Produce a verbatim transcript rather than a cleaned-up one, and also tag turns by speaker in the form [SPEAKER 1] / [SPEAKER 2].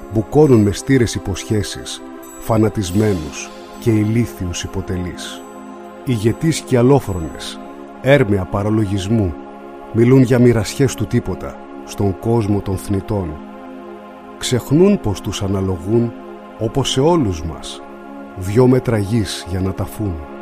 [SPEAKER 1] μπουκώνουν με στήρες υποσχέσεις, φανατισμένους και ηλίθιους υποτελείς. Ηγετείς και αλόφρονες, έρμεα παραλογισμού, μιλούν για μοιρασιές του τίποτα στον κόσμο των θνητών. Ξεχνούν πως τους αναλογούν, όπως σε όλους μας, δυο μέτρα γης για να ταφούν.